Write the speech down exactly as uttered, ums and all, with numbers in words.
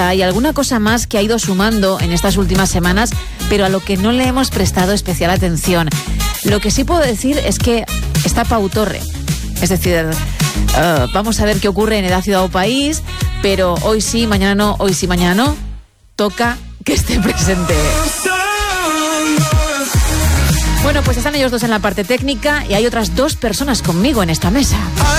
Iniesta y alguna cosa más que ha ido sumando en estas últimas semanas, pero a lo que no le hemos prestado especial atención. Lo que sí puedo decir es que está Pau Torre. Es decir, uh, vamos a ver qué ocurre en Edad, Ciudad o País, pero hoy sí, mañana no, hoy sí, mañana no. Toca que esté presente. Bueno, pues están ellos dos en la parte técnica y hay otras dos personas conmigo en esta mesa.